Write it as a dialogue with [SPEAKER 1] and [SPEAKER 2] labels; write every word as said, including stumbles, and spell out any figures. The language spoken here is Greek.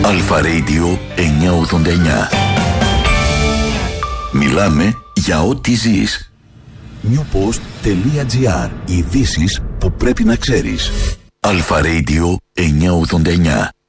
[SPEAKER 1] Αλφα Radio εννιακόσια ογδόντα εννιά. Μιλάμε για ό,τι ζεις. newpost.gr. Ειδήσεις που πρέπει να ξέρεις. Αλφα Radio εννιακόσια ογδόντα εννιά.